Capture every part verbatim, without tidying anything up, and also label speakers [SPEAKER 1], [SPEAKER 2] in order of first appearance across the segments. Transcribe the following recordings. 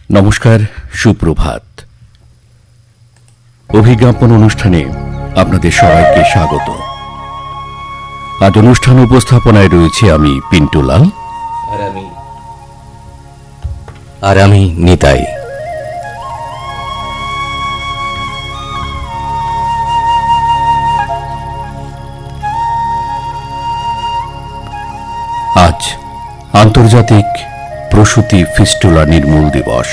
[SPEAKER 1] নমস্কার, সুপ্রভাত। অভিজ্ঞাপন অনুষ্ঠানে আপনাদের সবাইকে স্বাগত। আজ অনুষ্ঠান উপস্থাপনায় রয়েছে আমি পিন্টুলাল
[SPEAKER 2] আর আমি আর আমি নিতাই।
[SPEAKER 1] আজ আন্তর্জাতিক প্রসূতি ফিস্টুলা নির্মূল দিবস।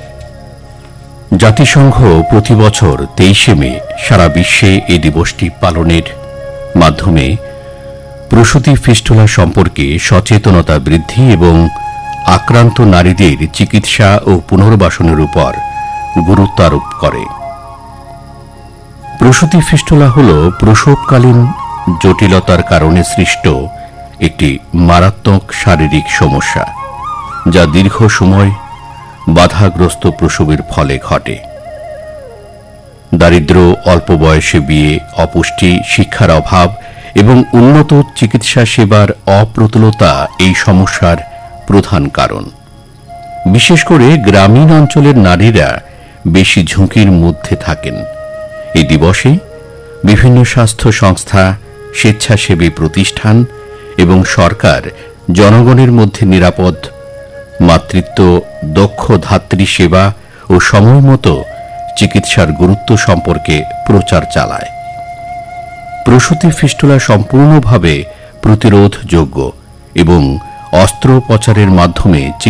[SPEAKER 1] জাতিসংঘ প্রতি বছর তেইশে মে সারা বিশ্বে এই দিবসটি পালনের মাধ্যমে প্রসূতি ফিস্টুলা সম্পর্কে সচেতনতা বৃদ্ধি এবং আক্রান্ত নারীদের চিকিৎসা ও পুনর্বাসনের উপর গুরুত্ব আরোপ করে। প্রসূতি ফিস্টুলা হল প্রসবকালীন জটিলতার কারণে সৃষ্ট একটি মারাত্মক শারীরিক সমস্যা, যা দীর্ঘ সময় বাধাগ্রস্ত প্রসবের ফলে ঘটে। দারিদ্র্য, অল্প বয়সে বিয়ে, অপুষ্টি, শিক্ষার অভাব এবং উন্নত চিকিৎসা সেবার অপ্রতুলতা এই সমস্যার প্রধান কারণ। বিশেষ করে গ্রামীণ অঞ্চলের নারীরা বেশি ঝুঁকির মধ্যে থাকেন। এই দিবসে বিভিন্ন স্বাস্থ্য সংস্থা, স্বেচ্ছাসেবী প্রতিষ্ঠান এবং সরকার জনগণের মধ্যে নিরাপদ মাতৃত্ব, দক্ষ ধাত্রী সেবা ও সময়মতো চিকিৎসার গুরুত্ব সম্পর্কে প্রচার চালায়। প্রসূতি ফিস্টুলা সম্পূর্ণভাবে প্রতিরোধযোগ্য এবং অস্ত্রোপচারের মাধ্যমে